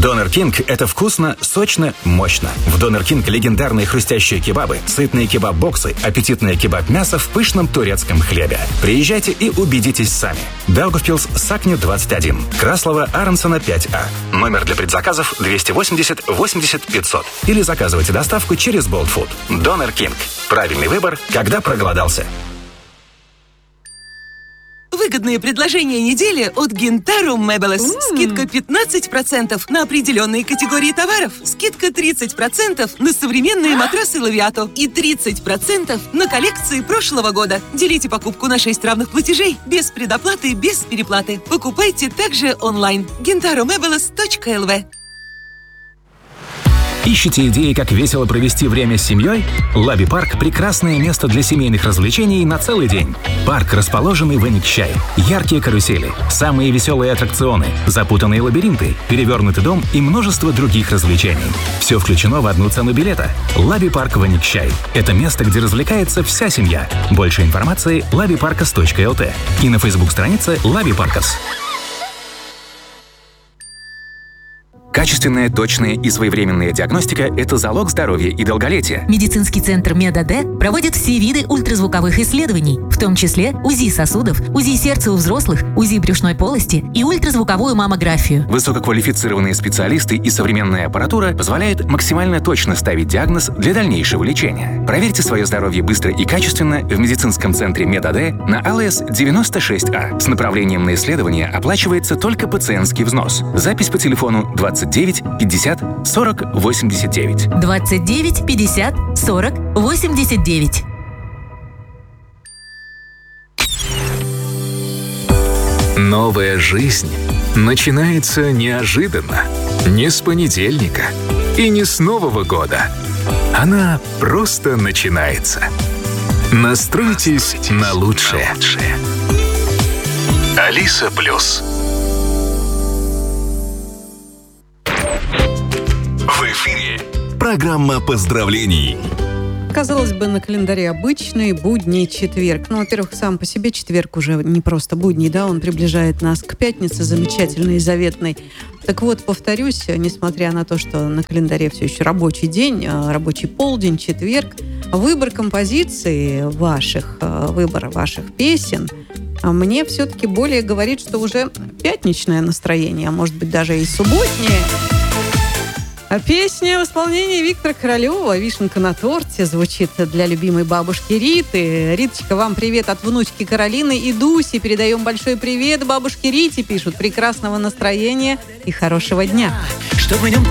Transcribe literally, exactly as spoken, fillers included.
Донер Кинг – это вкусно, сочно, мощно. В Донер Кинг легендарные хрустящие кебабы, сытные кебаб-боксы, аппетитное кебаб-мясо в пышном турецком хлебе. Приезжайте и убедитесь сами. Даугавпилс, Сакню, двадцать один. Краслова, Аронсона, пять А. Номер для предзаказов двести восемьдесят восемьдесят пятьсот. Или заказывайте доставку через Bolt Food. Донер Кинг. Правильный выбор, когда проголодался. Выгодные предложения недели от Гинтару Мебелес. Mm. Скидка пятнадцать процентов на определенные категории товаров. Скидка тридцать процентов на современные матрасы Лавиато. И тридцать процентов на коллекции прошлого года. Делите покупку на шесть равных платежей. Без предоплаты, без переплаты. Покупайте также онлайн. гинтару мебелес точка эл ви. Ищете идеи, как весело провести время с семьей? Лаби Парк – прекрасное место для семейных развлечений на целый день. Парк, расположенный в Эникчай. Яркие карусели, самые веселые аттракционы, запутанные лабиринты, перевернутый дом и множество других развлечений. Все включено в одну цену билета. Лаби Парк в Эникчай. Это место, где развлекается вся семья. Больше информации – лаби паркас точка эл ти и на фейсбук-странице Лаби Паркас. Качественная, точная и своевременная диагностика – это залог здоровья и долголетия. Медицинский центр МедАД проводит все виды ультразвуковых исследований, в том числе УЗИ сосудов, УЗИ сердца у взрослых, УЗИ брюшной полости и ультразвуковую маммографию. Высококвалифицированные специалисты и современная аппаратура позволяют максимально точно ставить диагноз для дальнейшего лечения. Проверьте свое здоровье быстро и качественно в медицинском центре МедАД на АЛС девяносто шесть А. С направлением на исследование оплачивается только пациентский взнос. Запись по телефону двадцать девять пятьдесят сорок восемьдесят девять. двадцать девять пятьдесят сорок восемьдесят девять. Новая жизнь начинается неожиданно. Не с понедельника и не с Нового года. Она просто начинается. Настройтесь на лучшее. Алиса Плюс. В эфире программа поздравлений. Казалось бы, на календаре обычный будний четверг. Ну, во-первых, сам по себе четверг уже не просто будний, да, он приближает нас к пятнице замечательной и заветной. Так вот, повторюсь, несмотря на то, что на календаре все еще рабочий день, рабочий полдень, четверг, выбор композиции ваших, выбор ваших песен мне все-таки более говорит, что уже пятничное настроение, а может быть даже и субботнее. А песня в исполнении Виктора Королева «Вишенка на торте» звучит для любимой бабушки Риты. Риточка, вам привет от внучки Каролины и Дуси. Передаем большой привет бабушке Рите, пишут. Прекрасного настроения и хорошего дня. Чтоб в нем